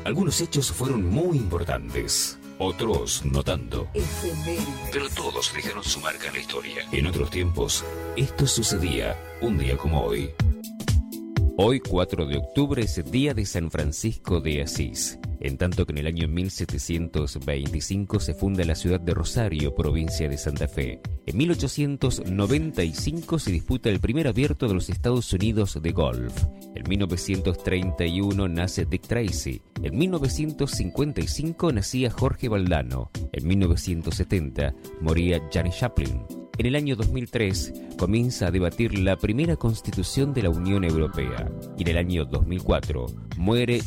Algunos hechos fueron muy importantes, otros no tanto. Efemérides. Pero todos dejaron su marca en la historia. En otros tiempos, esto sucedía un día como hoy. Hoy, 4 de octubre, es el día de San Francisco de Asís, en tanto que en el año 1725 se funda la ciudad de Rosario, provincia de Santa Fe. En 1895 se disputa el primer abierto de los Estados Unidos de golf. En 1931 nace Dick Tracy. En 1955 nacía Jorge Valdano. En 1970 moría Janis Joplin. En el año 2003 comienza a debatir la primera constitución de la Unión Europea y en el año 2004 muere